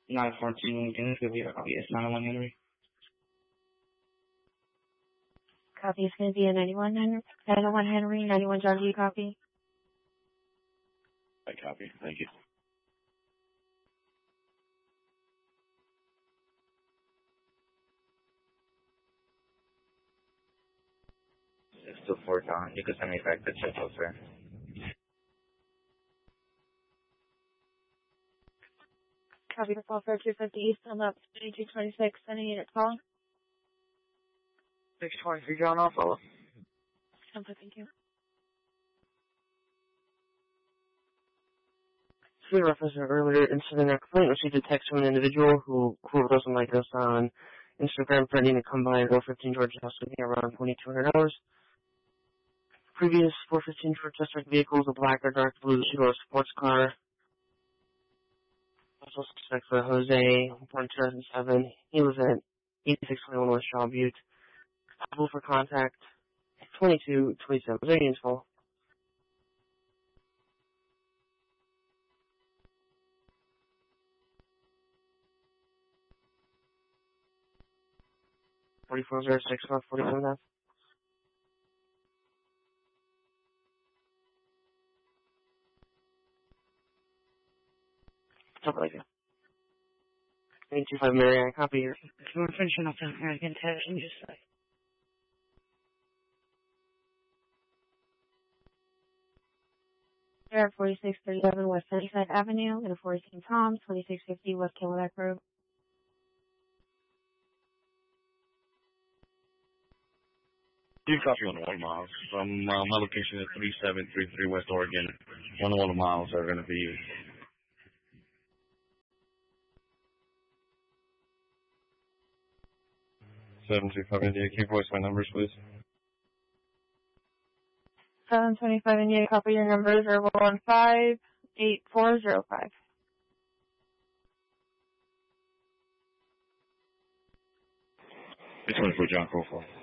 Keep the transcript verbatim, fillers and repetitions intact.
nine fourteen Lincoln is going to be a copy. It's nine oh one Henry. Copy is going to be a ninety-one Henry, nine oh one Henry, ninety-one John D. Copy. I copy. Thank you. It's still four John. You can send me back the check out, sir. Copy to call for two fifty East on up thirty-two twenty-six. Sending unit call. six twenty-three John, I'll follow. Okay, thank you. We referenced an earlier incident or complaint received a text from an individual who, who doesn't like us on Instagram threatening to come by four fifteen Georgia House with me around twenty-two hundred dollars. Previous four fifteen Georgia District vehicles, a black or dark blue two-door sports car. Also suspect for Jose, born two thousand seven. He lives at eighty-six twenty-one West Shaw Butte. Possible for contact twenty-two twenty-seven. Very useful. forty-four oh six four forty-seven F. Something like that. eight two five Mary, I copy here. We're finishing off the American television just like. They're at forty-six thirty-seven West Sunnyside Avenue and fourteen Tom, twenty-six fifty West Camelback Road. You copy on the one miles. Um, uh, my location is three seven three three West Oregon. One of the miles are going to be used. seven two five India. Can you voice my numbers, please? seven twenty-five India, copy your numbers are one one five eight four zero five. This one's for John Crawford.